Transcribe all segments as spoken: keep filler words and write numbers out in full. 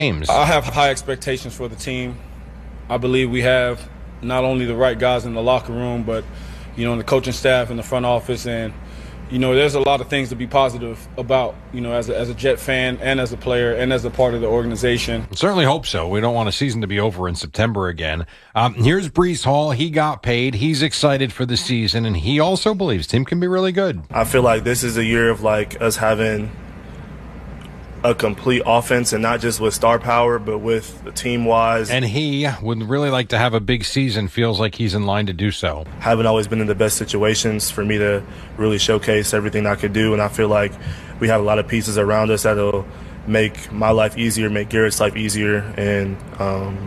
games. I have high expectations for the team. I believe we have not only the right guys in the locker room, but, you know, in the coaching staff and the front office. And, you know, there's a lot of things to be positive about, you know, as a, as a Jet fan and as a player and as a part of the organization. Certainly hope so. We don't want a season to be over in September again. Um, here's Breece Hall. He got paid. He's excited for the season, and he also believes team can be really good. I feel like this is a year of, like, us having a complete offense, and not just with star power, but with the team-wise. And he would really like to have a big season. Feels like he's in line to do so. Haven't always been in the best situations for me to really showcase everything I could do, and I feel like we have a lot of pieces around us that'll make my life easier, make Garrett's life easier, and, um,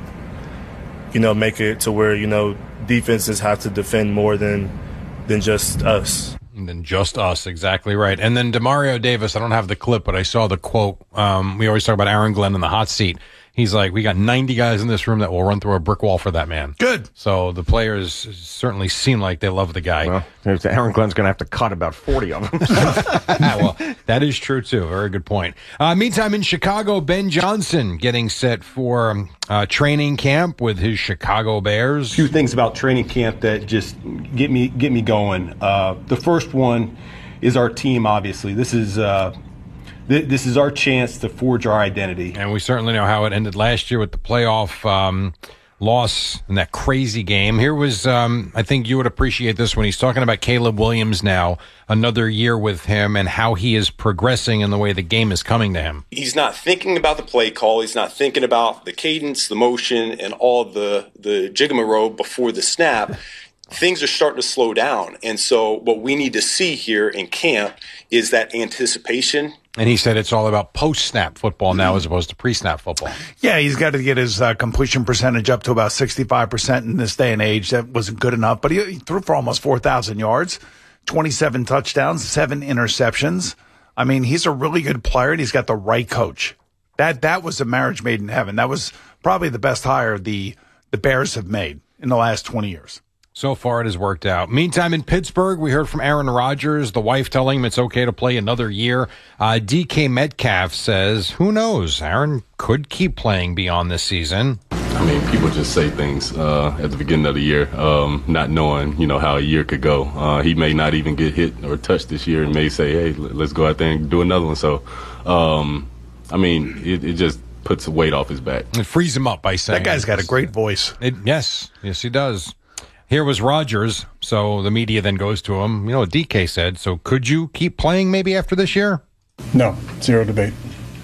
you know, make it to where, you know, defenses have to defend more than than just us. Than just us, exactly right. And then Demario Davis, I don't have the clip, but I saw the quote. Um, we always talk about Aaron Glenn in the hot seat. He's like, we got ninety guys in this room that will run through a brick wall for that man. Good. So the players certainly seem like they love the guy. Well, Aaron Glenn's going to have to cut about forty of them. Well, that is true, too. Very good point. Uh, meantime, in Chicago, Ben Johnson getting set for uh, training camp with his Chicago Bears. A few things about training camp that just get me get me going. Uh, the first one is our team, obviously. This is uh, th- this is our chance to forge our identity. And we certainly know how it ended last year with the playoff um, loss in that crazy game. Here was, um, I think you would appreciate this when he's talking about Caleb Williams now, another year with him, and how he is progressing in the way the game is coming to him. He's not thinking about the play call. He's not thinking about the cadence, the motion, and all the, the jigamarow before the snap. Things are starting to slow down. And so what we need to see here in camp is that anticipation. And he said it's all about post-snap football now as opposed to pre-snap football. Yeah, he's got to get his uh, completion percentage up to about sixty-five percent in this day and age. That wasn't good enough, but he, he threw for almost four thousand yards, twenty-seven touchdowns, seven interceptions. I mean, he's a really good player, and he's got the right coach. That that was a marriage made in heaven. That was probably the best hire the the Bears have made in the last twenty years. So far, it has worked out. Meantime, in Pittsburgh, we heard from Aaron Rodgers, the wife telling him it's okay to play another year. Uh, D K Metcalf says, who knows? Aaron could keep playing beyond this season. I mean, people just say things uh, at the beginning of the year, um, not knowing, you know, how a year could go. Uh, he may not even get hit or touched this year and may say, hey, let's go out there and do another one. So, um, I mean, it, it just puts a weight off his back. It frees him up by saying. That guy's got a great voice. It, yes, yes, he does. Here was Rodgers, so the media then goes to him. You know what D K said, so could you keep playing maybe after this year? No, zero debate.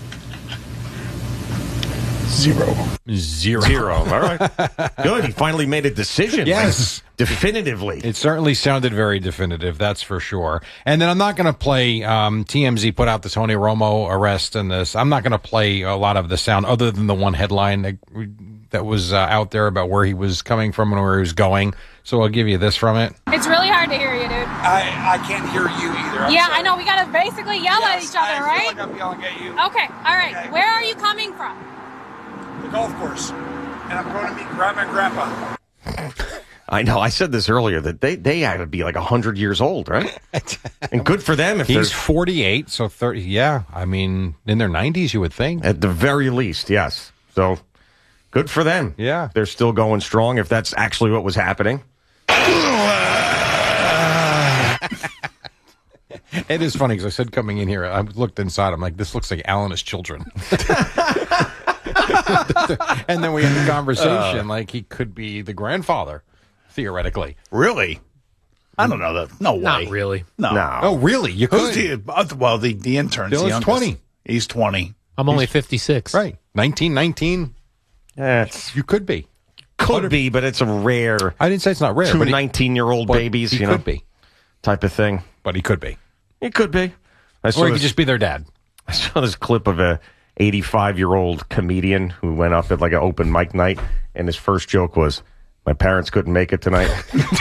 Zero. Zero. Zero. All right. Good. He finally made a decision. Yes. Like, definitively. It certainly sounded very definitive, that's for sure. And then I'm not going to play, um, T M Z put out the Tony Romo arrest and this. I'm not going to play a lot of the sound other than the one headline that, that was uh, out there about where he was coming from and where he was going. So I'll give you this from it. It's really hard to hear you, dude. I, I can't hear you either. I'm yeah, sorry. I know. We got to basically yell yes, at each other, I right? feel like I'm yelling at you. Okay, all right. Okay. Where are you coming from? The golf course. And I'm going to meet Grandma and Grandpa. I know. I said this earlier that they, they had to be like one hundred years old, right? And good for them. If He's forty-eight, so thirty. Yeah, I mean, in their nineties, you would think. At the very least, yes. So good for them. Yeah. They're still going strong if that's actually what was happening. It is funny because I said coming in here, I looked inside. I'm like, this looks like Al and his children. And then we had the conversation uh, like he could be the grandfather, theoretically. Really? I don't know that. No way. Not really. No. No. Oh, really? You could. The, well, the the intern's Dylan's the youngest. twenty. He's twenty. I'm only fifty-six. Right. nineteen, nineteen. Yeah, you could be. Could be, but it's a rare. I didn't say it's not rare. Two nineteen-year-old babies, he you could know, be. Type of thing. But he could be. He could be. I or he this, could just be their dad. I saw this clip of a eighty-five-year-old comedian who went up at like an open mic night, and his first joke was, "My parents couldn't make it tonight."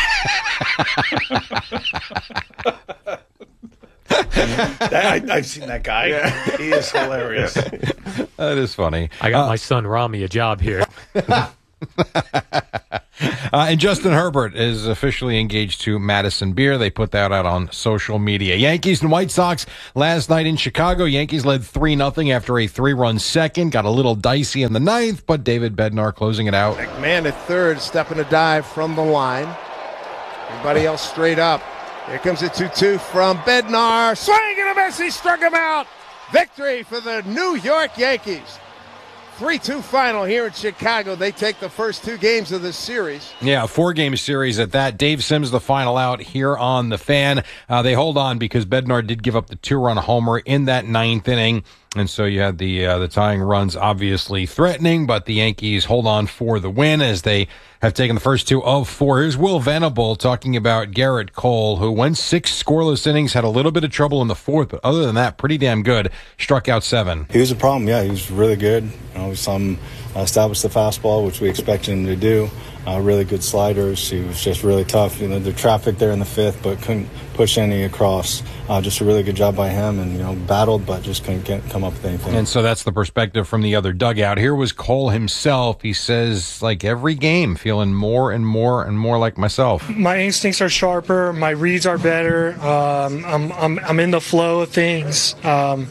I, I've seen that guy. Yeah. He is hilarious. That is funny. I got uh, my son Rami a job here. Uh, and Justin Herbert is officially engaged to Madison Beer. They put that out on social media. Yankees and White Sox last night in Chicago. Yankees led three nothing after a three-run second. Got a little dicey in the ninth, but David Bednar closing it out. McMahon at third, stepping a dive from the line. Everybody else straight up. Here comes a two two from Bednar. Swing and a miss. He struck him out. Victory for the New York Yankees. three two final here in Chicago. They take the first two games of this series. Yeah, a four-game series at that. Dave Sims, the final out here on the Fan. Uh, they hold on because Bednar did give up the two-run homer in that ninth inning. And so you had the uh, the tying runs obviously threatening, but the Yankees hold on for the win as they have taken the first two of four. Here's Will Venable talking about Garrett Cole, who went six scoreless innings, had a little bit of trouble in the fourth, but other than that, pretty damn good. Struck out seven. He was a problem, yeah. He was really good. You know, we saw him uh, establish the fastball, which we expected him to do. Uh, really good sliders. He was just really tough. You know, the traffic there in the fifth, but couldn't push any across. Uh, just a really good job by him, and you know, battled, but just couldn't get, come up with anything. And so that's the perspective from the other dugout. Here was Cole himself. He says, like every game, feeling more and more and more like myself. My instincts are sharper. My reads are better. Um, I'm, I'm I'm in the flow of things. Um,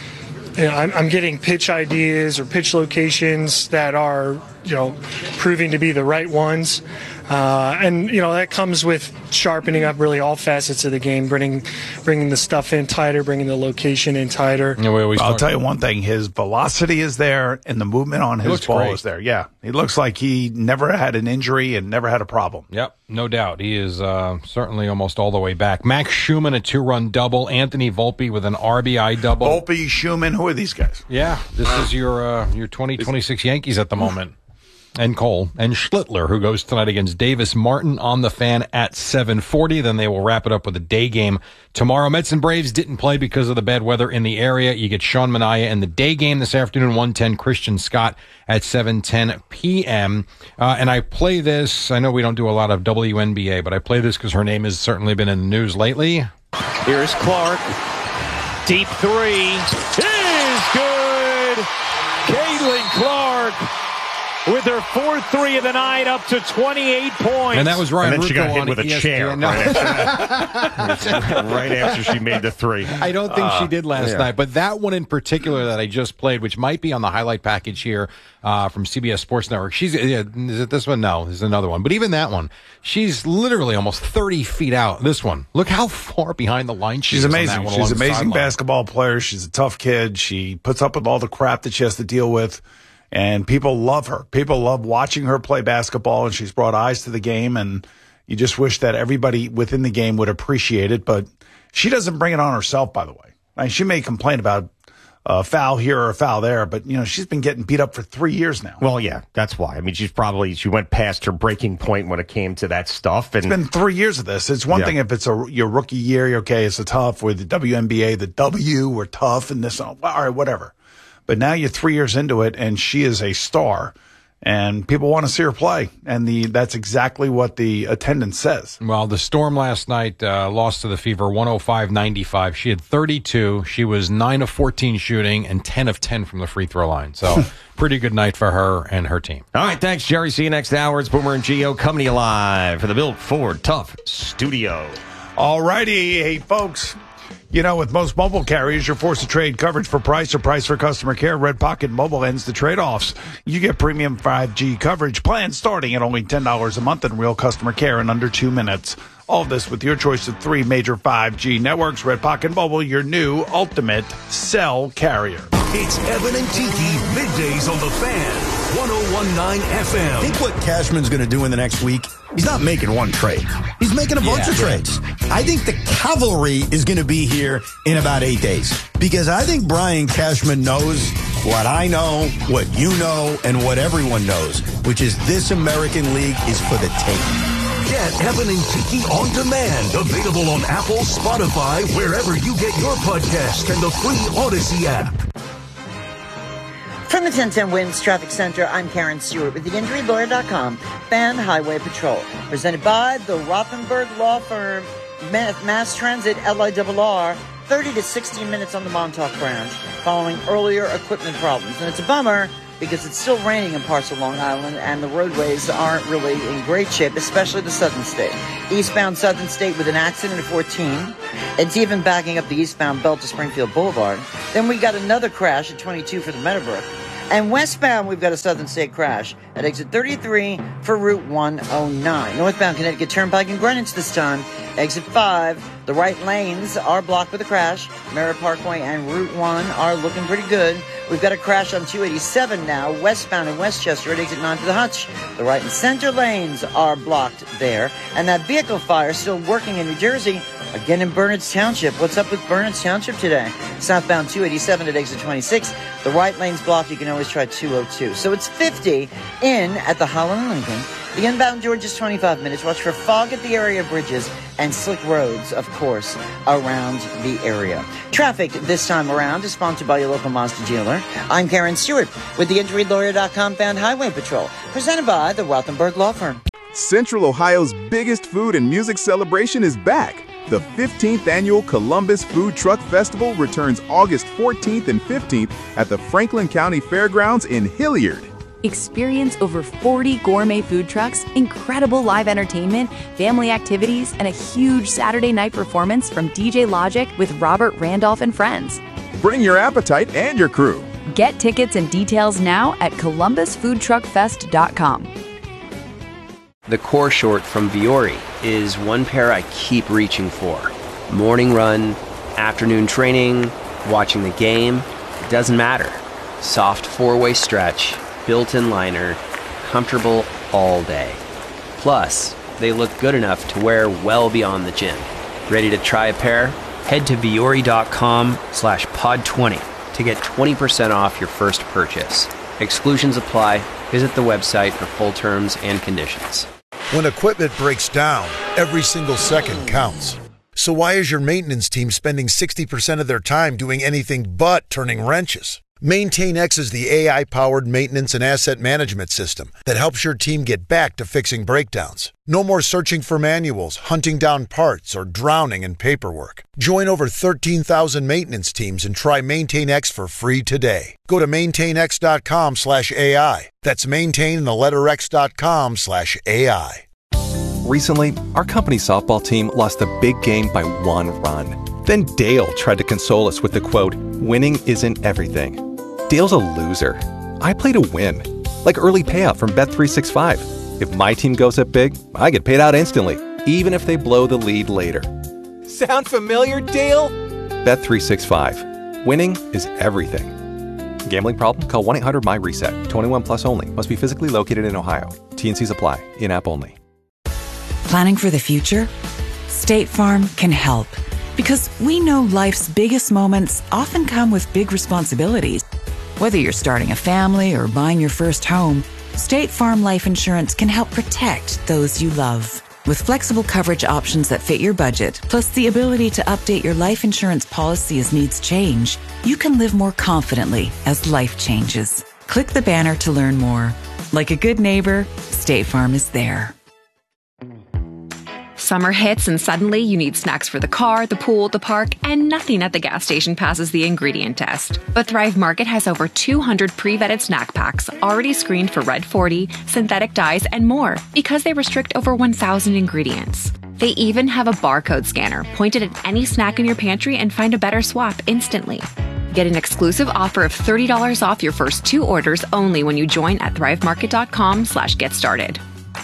you know, I'm, I'm getting pitch ideas or pitch locations that are, you know, proving to be the right ones. Uh, and, you know, that comes with sharpening up really all facets of the game, bringing bringing the stuff in tighter, bringing the location in tighter. Yeah, we I'll tell you one thing. His velocity is there, and the movement on his ball great. is there. Yeah, he looks like he never had an injury and never had a problem. Yep, no doubt. He is uh, certainly almost all the way back. Max Schumann, a two-run double. Anthony Volpe with an R B I double. Volpe, Schumann, who are these guys? Yeah, this is your uh, your twenty twenty-six Yankees at the moment. And Cole and Schlittler, who goes tonight against Davis Martin on the Fan at seven forty. Then they will wrap it up with a day game tomorrow. Mets and Braves didn't play because of the bad weather in the area. You get Sean Manaea in the day game this afternoon, one ten. Christian Scott at seven ten p.m. Uh, and I play this. I know we don't do a lot of W N B A, but I play this because her name has certainly been in the news lately. Here's Clark. Deep three. Is good. Caitlin Clark with her fourth three of the night, up to twenty-eight points. And that was Ryan And then she got Rucco hit on with a E S P N. chair No. right after that. Right after she made the three. I don't think Uh, she did last yeah. night, but that one in particular that I just played, which might be on the highlight package here uh, from C B S Sports Network. She's yeah, is it this one? No, there's another one. But even that one, she's literally almost thirty feet out. This one, look how far behind the line she She's is. on amazing. that one She's along an the amazing sideline. basketball player. She's a tough kid. She puts up with all the crap that she has to deal with. And people love her. People love watching her play basketball, and she's brought eyes to the game. And you just wish that everybody within the game would appreciate it. But she doesn't bring it on herself, by the way. I mean, she may complain about a foul here or a foul there, but, you know, she's been getting beat up for three years now. Well, yeah, that's why. I mean, she's probably, she went past her breaking point when it came to that stuff. And It's been three years of this. It's one Yeah. thing if it's a your rookie year, you're okay, it's a tough. With the W N B A, the W were tough and this, all right, whatever. But now you're three years into it, and she is a star, and people want to see her play. And the that's exactly what the attendance says. Well, the Storm last night uh, lost to the Fever one oh five ninety-five. She had thirty-two. She was nine of fourteen shooting and ten of ten from the free throw line. So pretty good night for her and her team. All right, thanks, Jerry. See you next hour. It's Boomer and Gio coming to you live from the Built Ford Tough Studio. All righty. Hey, folks. You know, with most mobile carriers, you're forced to trade coverage for price or price for customer care. Red Pocket Mobile ends the trade-offs. You get premium five G coverage plans starting at only ten dollars a month and real customer care in under two minutes. All of this with your choice of three major five G networks. Red Pocket Mobile, your new ultimate cell carrier. It's Evan and Tiki, middays on the Fan, one oh one point nine F M. I think what Cashman's going to do in the next week, he's not making one trade. He's making a bunch Yeah, of yeah. trades. I think the cavalry is going to be here in about eight days. Because I think Brian Cashman knows what I know, what you know, and what everyone knows, which is this American League is for the taking. Get Evan and Tiki on demand. Available on Apple, Spotify, wherever you get your podcast, and the free Odyssey app. From the ten ten Winds Traffic Center, I'm Karen Stewart with the injury lawyer dot com, Fan Highway Patrol. Presented by the Rothenberg Law Firm, Mass, Mass Transit, L I R R, thirty to sixty minutes on the Montauk branch, following earlier equipment problems. And it's a bummer, because it's still raining in parts of Long Island and the roadways aren't really in great shape, especially the Southern State. Eastbound Southern State with an accident at fourteen. It's even backing up the eastbound belt to Springfield Boulevard. Then we got another crash at twenty-two for the Meadowbrook. And westbound, we've got a Southern State crash at exit thirty-three for Route one oh nine. Northbound Connecticut Turnpike in Greenwich this time, exit five. The right lanes are blocked with a crash. Merritt Parkway and Route one are looking pretty good. We've got a crash on two eighty-seven now, westbound in Westchester at exit nine for the Hutch. The right and center lanes are blocked there. And that vehicle fire still working in New Jersey, again in Bernards Township. What's up with Bernards Township today? Southbound two eighty-seven at exit twenty-six. The right lane's blocked. You can always try two oh two. So it's fifty in at the Holland Lincoln. The inbound George is twenty-five minutes. Watch for fog at the area bridges and slick roads, of course, around the area. Traffic this time around is sponsored by your local Mazda dealer. I'm Karen Stewart with the injury lawyer dot com Fan Highway Patrol, presented by the Rothenberg Law Firm. Central Ohio's biggest food and music celebration is back. The fifteenth Annual Columbus Food Truck Festival returns August fourteenth and fifteenth at the Franklin County Fairgrounds in Hilliard. Experience over forty gourmet food trucks, incredible live entertainment, family activities, and a huge Saturday night performance from D J Logic with Robert Randolph and friends. Bring your appetite and your crew. Get tickets and details now at columbus food truck fest dot com. The core short from Vuori is one pair I keep reaching for. Morning run, afternoon training, watching the game, it doesn't matter. Soft four-way stretch, built-in liner, comfortable all day. Plus, they look good enough to wear well beyond the gym. Ready to try a pair? Head to vuori.com slash pod 20 to get twenty percent off your first purchase. Exclusions apply. Visit the website for full terms and conditions. When equipment breaks down, every single second counts. So why is your maintenance team spending sixty percent of their time doing anything but turning wrenches? MaintainX is the A I-powered maintenance and asset management system that helps your team get back to fixing breakdowns. No more searching for manuals, hunting down parts, or drowning in paperwork. Join over thirteen thousand maintenance teams and try MaintainX for free today. Go to maintainx.com slash AI. That's maintain in the letter x.com slash AI. Recently, our company softball team lost a big game by one run. Then Dale tried to console us with the quote, "Winning isn't everything." Dale's a loser. I play to win. Like early payout from Bet three sixty-five. If my team goes up big, I get paid out instantly, even if they blow the lead later. Sound familiar, Dale? Bet three sixty-five. Winning is everything. Gambling problem? Call one eight hundred M Y reset. twenty-one plus only. Must be physically located in Ohio. T and Cs apply. In-app only. Planning for the future? State Farm can help. Because we know life's biggest moments often come with big responsibilities. Whether you're starting a family or buying your first home, State Farm Life Insurance can help protect those you love. With flexible coverage options that fit your budget, plus the ability to update your life insurance policy as needs change, you can live more confidently as life changes. Click the banner to learn more. Like a good neighbor, State Farm is there. Summer hits and suddenly you need snacks for the car, the pool, the park, and nothing at the gas station passes the ingredient test. But Thrive Market has over two hundred pre-vetted snack packs already screened for Red forty, synthetic dyes, and more because they restrict over one thousand ingredients. They even have a barcode scanner pointed at any snack in your pantry and find a better swap instantly. Get an exclusive offer of thirty dollars off your first two orders only when you join at thrivemarket.com slash get started.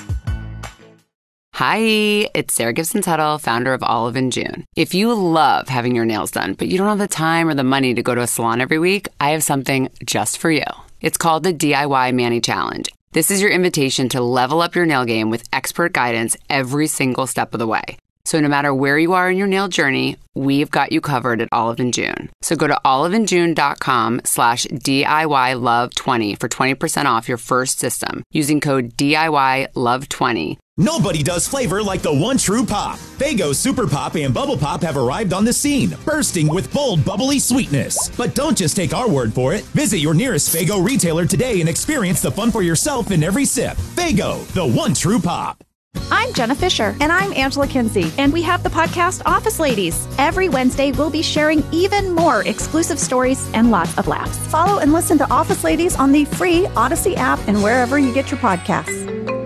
Hi, it's Sarah Gibson Tuttle, founder of Olive and June. If you love having your nails done, but you don't have the time or the money to go to a salon every week, I have something just for you. It's called the D I Y Mani Challenge. This is your invitation to level up your nail game with expert guidance every single step of the way. So no matter where you are in your nail journey, we've got you covered at Olive and June. So go to oliveandjune.com slash DIY love 20 for twenty percent off your first system using code D I Y love twenty. Nobody does flavor like the one true pop. Faygo Super Pop and Bubble Pop have arrived on the scene, bursting with bold, bubbly sweetness. But don't just take our word for it. Visit your nearest Faygo retailer today and experience the fun for yourself in every sip. Faygo, the one true pop. I'm Jenna Fisher. And I'm Angela Kinsey. And we have the podcast Office Ladies. Every Wednesday, we'll be sharing even more exclusive stories and lots of laughs. Follow and listen to Office Ladies on the free Odyssey app and wherever you get your podcasts.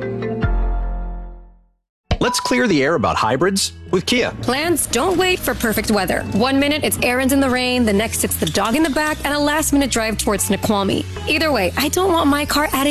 Let's clear the air about hybrids with Kia. Plans don't wait for perfect weather. One minute it's errands in the rain, the next it's the dog in the back, and a last minute drive towards Snoqualmie. Either way, I don't want my car adding